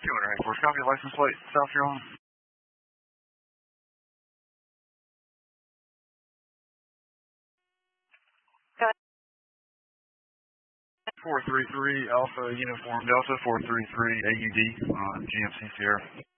284, copy license plate, South Carolina. 433 Alpha Uniform Delta 433 AUD GMC Sierra.